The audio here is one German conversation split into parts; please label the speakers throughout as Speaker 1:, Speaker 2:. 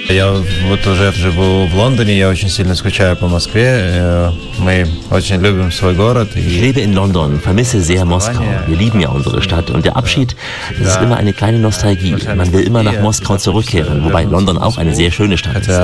Speaker 1: lebe in London, vermisse sehr Moskau. Wir lieben ja unsere Stadt und der Abschied, das ist immer eine kleine Nostalgie. Man will immer nach Moskau zurückkehren, wobei London auch eine sehr schöne Stadt ist.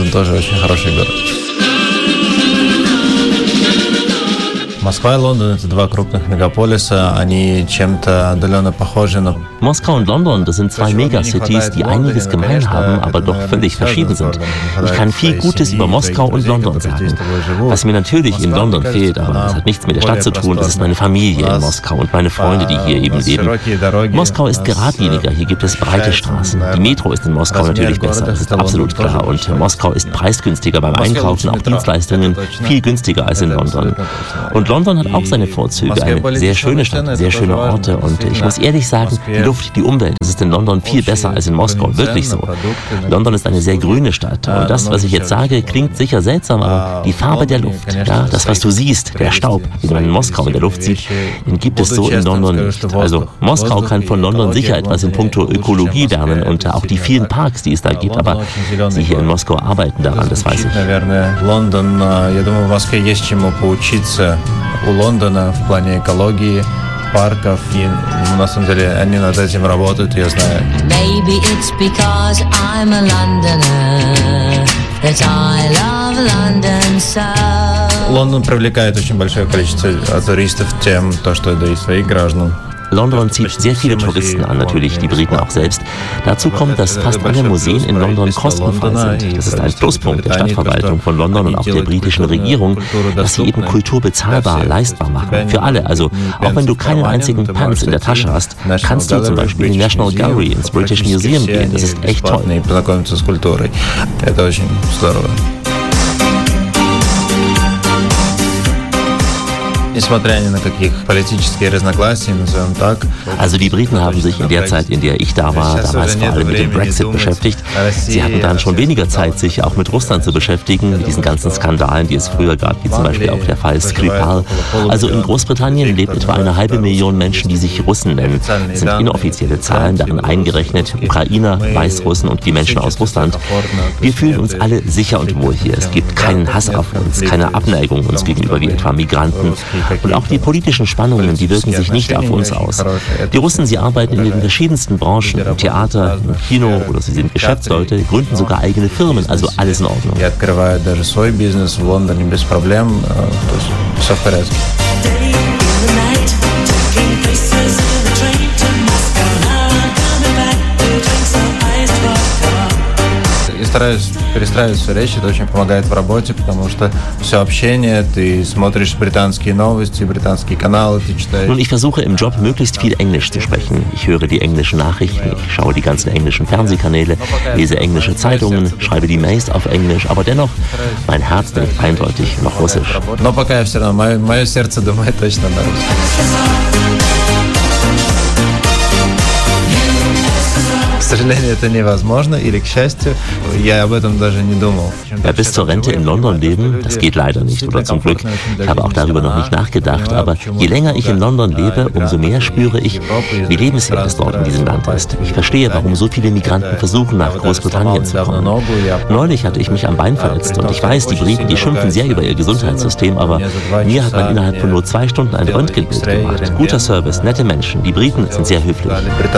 Speaker 2: Москва и Лондон – это два крупных мегаполиса, они чем-то отдаленно похожи, но
Speaker 1: Moskau und London, das sind zwei Megacities, die einiges gemein haben, aber doch völlig verschieden sind. Ich kann viel Gutes über Moskau und London sagen. Was mir natürlich in London fehlt, aber das hat nichts mit der Stadt zu tun, das ist meine Familie in Moskau und meine Freunde, die hier eben leben. Moskau ist geradliniger, hier gibt es breite Straßen. Die Metro ist in Moskau natürlich besser, das ist absolut klar. Und Moskau ist preisgünstiger beim Einkaufen, auch Dienstleistungen viel günstiger als in London. Und London hat auch seine Vorzüge, eine sehr schöne Stadt, sehr schöne Orte und ich muss ehrlich sagen, die Luft, die Umwelt, das ist in London viel besser als in Moskau, wirklich so. London ist eine sehr grüne Stadt und das, was ich jetzt sage, klingt sicher seltsam, aber die Farbe der Luft, ja, das, was du siehst, der Staub, den man in Moskau in der Luft sieht, den gibt es so in London nicht. Also Moskau kann von London sicher etwas in puncto Ökologie lernen und auch die vielen Parks, die es da gibt, aber sie hier in Moskau arbeiten daran, das weiß ich.
Speaker 2: London, я думаю, в Москве есть чему поучиться у Лондона в плане экологии, парков, и на самом деле они над этим работают, я знаю.
Speaker 3: Maybe it's because I'm a Londoner that I love London so.
Speaker 2: Лондон привлекает очень большое количество туристов тем, что это и своих граждан.
Speaker 1: London zieht sehr viele Touristen an, natürlich die Briten auch selbst. Dazu kommt, dass fast alle Museen in London kostenfrei sind. Das ist ein Pluspunkt der Stadtverwaltung von London und auch der britischen Regierung, dass sie eben Kultur bezahlbar, leistbar machen. Für alle, also auch wenn du keinen einzigen Pence in der Tasche hast, kannst du zum Beispiel in die National Gallery, ins British Museum gehen. Das ist echt toll. Also die Briten haben sich in der Zeit, in der ich da war, damals vor allem mit dem Brexit beschäftigt. Sie hatten dann schon weniger Zeit, sich auch mit Russland zu beschäftigen, mit diesen ganzen Skandalen, die es früher gab, wie zum Beispiel auch der Fall Skripal. Also in Großbritannien lebt etwa 500.000 Menschen, die sich Russen nennen. Das sind inoffizielle Zahlen, darin eingerechnet Ukrainer, Weißrussen und die Menschen aus Russland. Wir fühlen uns alle sicher und wohl hier. Es gibt keinen Hass auf uns, keine Abneigung uns gegenüber wie etwa Migranten. Und auch die politischen Spannungen, die wirken sich nicht auf uns aus. Die Russen, sie arbeiten in den verschiedensten Branchen, im Theater, im Kino oder sie sind Geschäftsleute, gründen sogar eigene Firmen, also alles in Ordnung.
Speaker 2: Стараюсь перестраивать все речи, это очень помогает в работе, потому что все общение, ты смотришь британские новости, британские каналы, ты читаешь.
Speaker 1: Nun, ich versuche im Job möglichst viel Englisch zu sprechen. Ich höre die englischen Nachrichten, ich schaue die ganzen englischen Fernsehkanäle, lese englische Zeitungen, schreibe die Mails auf Englisch, aber dennoch, mein Herz denkt eindeutig noch Russisch.
Speaker 2: Но пока я все равно, мое сердце думает точно на русском. К сожалению, это невозможно, или к счастью, я об этом даже не думал.
Speaker 1: Ja, bis zur Rente in London leben, das geht leider nicht, oder zum Glück. Ich habe auch darüber noch nicht nachgedacht, aber je länger ich in London lebe, umso mehr spüre ich, wie lebenswert es dort in diesem Land ist. Ich verstehe, warum so viele Migranten versuchen, nach Großbritannien zu kommen. Neulich hatte ich mich am Bein verletzt und ich weiß, die Briten, die schimpfen sehr über ihr Gesundheitssystem, aber mir hat man innerhalb von nur 2 Stunden ein Röntgenbild gemacht. Guter Service, nette Menschen, die Briten sind sehr höflich.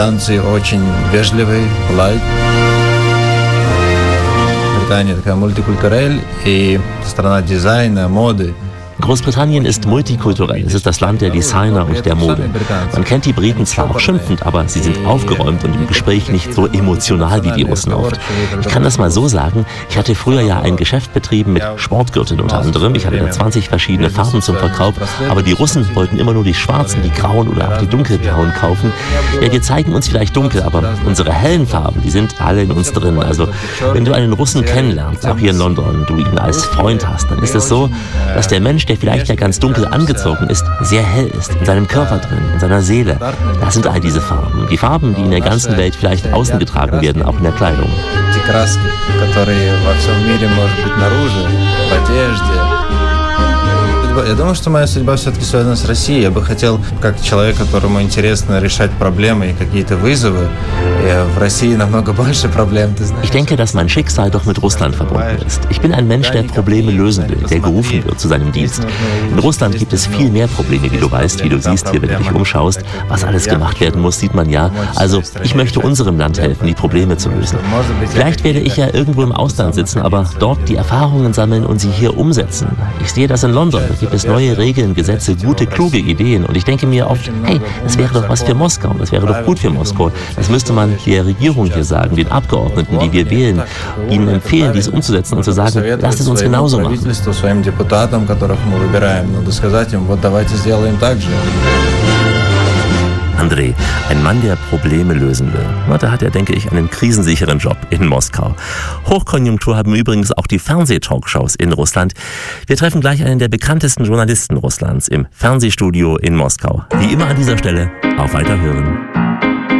Speaker 2: Британия такая мультикультурель и страна дизайна, моды.
Speaker 1: Großbritannien ist multikulturell. Es ist das Land der Designer und der Mode. Man kennt die Briten zwar auch schimpfend, aber sie sind aufgeräumt und im Gespräch nicht so emotional wie die Russen oft. Ich kann das mal so sagen, ich hatte früher ja ein Geschäft betrieben mit Sportgürteln unter anderem. Ich hatte da 20 verschiedene Farben zum Verkauf, aber die Russen wollten immer nur die schwarzen, die grauen oder auch die dunkelblauen kaufen. Ja, wir zeigen uns vielleicht dunkel, aber unsere hellen Farben, die sind alle in uns drin. Also wenn du einen Russen kennenlernst, auch hier in London, du ihn als Freund hast, dann ist es so, dass der Mensch, der vielleicht ja ganz dunkel angezogen ist, sehr hell ist, in seinem Körper drin, in seiner Seele. Das sind all diese Farben. Die Farben, die in der ganzen Welt vielleicht außen getragen werden, auch in der Kleidung.
Speaker 2: Die краски, которые во всем мире может быть наружу, в одежде. Я думаю, что моя судьба все-таки связана с Россией. Я бы хотел, как человек, которому интересно решать проблемы и какие-то вызовы, в России намного больше проблем, ты знаешь.
Speaker 1: Ich denke, dass mein Schicksal doch mit Russland verbunden ist. Ich bin ein Mensch, der Probleme lösen will, der gerufen wird zu seinem Dienst. In Russland gibt es viel mehr Probleme, wie du weißt, wie du siehst hier, wenn du dich umschaust. Was alles gemacht werden muss, sieht man ja. Also, ich möchte unserem Land helfen, die Probleme zu lösen. Vielleicht werde ich ja irgendwo im Ausland sitzen, aber dort die Erfahrungen sammeln und sie hier umsetzen. Ich sehe das in London. Da gibt es neue Regeln, Gesetze, gute, kluge Ideen. Und ich denke mir oft, hey, das wäre doch was für Moskau. Das wäre doch gut für Moskau. Das müsste man der Regierung hier sagen, den Abgeordneten, die wir wählen, ihnen empfehlen, dies umzusetzen und zu sagen, lasst es uns genauso machen. Andrei, ein Mann, der Probleme lösen will. Na, da hat er, denke ich, einen krisensicheren Job in Moskau. Hochkonjunktur haben übrigens auch die Fernsehtalkshows in Russland. Wir treffen gleich einen der bekanntesten Journalisten Russlands im Fernsehstudio in Moskau. Wie immer an dieser Stelle, auf Weiterhören.